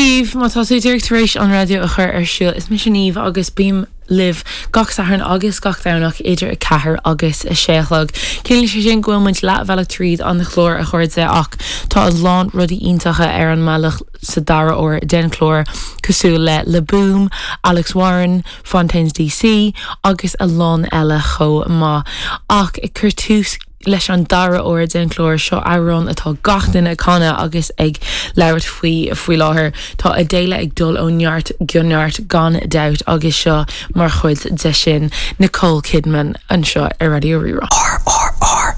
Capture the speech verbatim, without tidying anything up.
Steve, má tá tú directoréis an radio a chur ar siúil is mis níomh agus bím liv gach saharn agus gach dánach idir a cethir agus a séchlog. Céann sé sin gfuilmuid le bhealach tríd an na chlór a chuirde ach tá an lán rudí iontacha ar an mealach sa dara ó den chlór cosú le Le Boom, Alex Warren, Fontaines D C agus a lán eile cho má ach i cur tús leis an dara ó den chlór seo arán atá gach duine canna agus ag leirt faoi faoi láthair tá a déile ag dul ó neart gunneart gan doubt agus seo mar chuid de sin Nicole Kidman an seo ar Radio Ríra.